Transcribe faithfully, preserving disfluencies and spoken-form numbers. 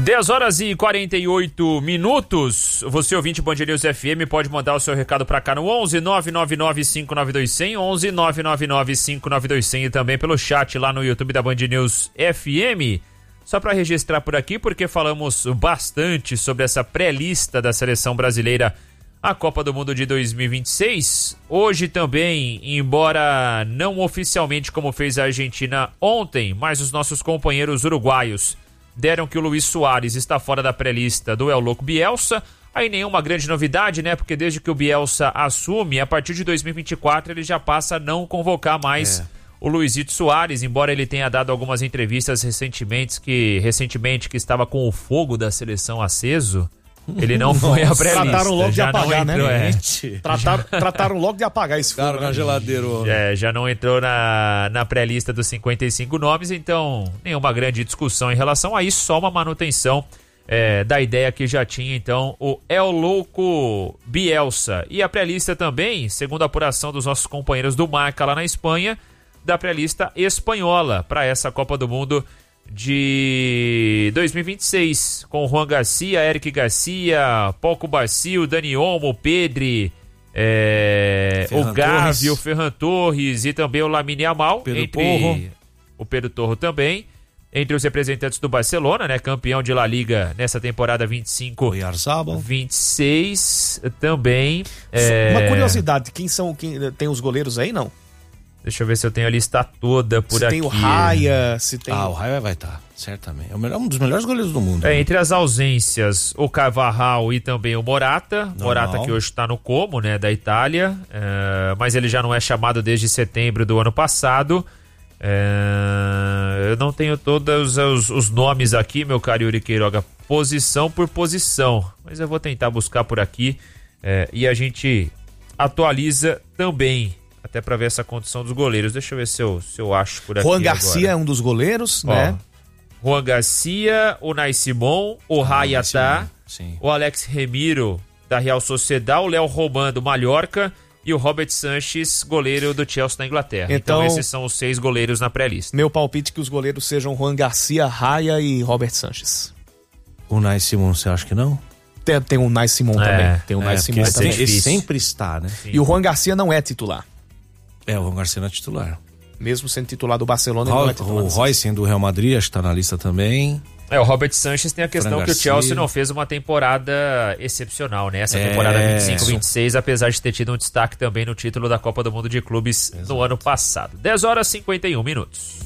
dez horas e quarenta e oito minutos. Você, ouvinte Band News F M, pode mandar o seu recado pra cá no onze nove nove nove cinco nove dois zero zero, onze nove nove nove cinco nove dois zero zero, e também pelo chat lá no YouTube da Band News F M. Só para registrar por aqui, porque falamos bastante sobre essa pré-lista da seleção brasileira à Copa do Mundo de dois mil e vinte e seis. Hoje também, embora não oficialmente como fez a Argentina ontem, mas os nossos companheiros uruguaios deram que o Luis Soares está fora da pré-lista do El Louco Bielsa. Aí nenhuma grande novidade, né? Porque desde que o Bielsa assume, a partir de dois mil e vinte e quatro ele já passa a não convocar mais é. o Luizito Soares, embora ele tenha dado algumas entrevistas recentemente que, recentemente que estava com o fogo da seleção aceso. Ele não foi a pré-lista. Trataram logo de já apagar, não entrou, né? É. Trataram, trataram logo de apagar esse fogo na geladeira. É, já não entrou na, na pré-lista dos cinquenta e cinco nomes, então nenhuma grande discussão em relação a isso, só uma manutenção é, da ideia que já tinha, então, o El Louco Bielsa. E a pré-lista também, segundo a apuração dos nossos companheiros do Marca lá na Espanha, da pré-lista espanhola para essa Copa do Mundo de dois mil e vinte e seis, com Juan Garcia, Eric Garcia, Paulo Barcio, Dani Olmo, Pedri, é, o Gavi, o Ferran Torres e também o Lamine Yamal, Pedro entre Porro. o Pedro Torro também, entre os representantes do Barcelona, né, campeão de La Liga nessa temporada vinte e cinco vinte e seis também. É... Uma curiosidade, quem são, quem tem os goleiros aí, não? Deixa eu ver se eu tenho a lista toda por se aqui. Se tem o Raya, se tem... Ah, o Raya vai estar, certamente. É o melhor, um dos melhores goleiros do mundo. É, né? entre as ausências, o Carvajal e também o Morata. Normal. Morata que hoje está no Como, né, da Itália. É, mas ele já não é chamado desde setembro do ano passado. É, eu não tenho todos os, os nomes aqui, meu caro Yuri Queiroga, posição por posição. Mas eu vou tentar buscar por aqui é, e a gente atualiza também. Até pra ver essa condição dos goleiros. Deixa eu ver se eu, se eu acho por aqui. Juan Garcia agora. é um dos goleiros, Ó, né? Juan Garcia, o Nai Simon, o Raya tá, o Alex Remiro da Real Sociedad, o Léo Roman do Mallorca e o Robert Sanches, goleiro do Chelsea na Inglaterra. Então, então esses são os seis goleiros na pré-lista. Meu palpite é que os goleiros sejam Juan Garcia, Raya e Robert Sanches. O Nai Simon, você acha que não? Tem, tem o Nai Simon é, também. Tem o é, Nai Simon também. Ele sempre está, né? Sim. E o Juan Garcia não é titular. É, o Juan Garcia não é titular. Mesmo sendo titular do Barcelona, Ro- ele não é titular. O Royce do Real Madrid, acho que tá na lista também. É, o Robert Sanches tem a questão Fran que Garcia. o Chelsea não fez uma temporada excepcional, né? Essa É, temporada vinte e cinco vinte e seis, apesar de ter tido um destaque também no título da Copa do Mundo de Clubes Exato. no ano passado. dez horas e cinquenta e um minutos.